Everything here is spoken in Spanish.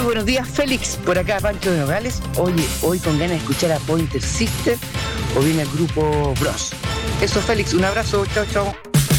buenos días, Félix. Por acá, Pancho de Nogales. Oye, hoy con ganas de escuchar a Pointer Sister o bien al grupo Bros. Eso, Félix, un abrazo. Chao, chao.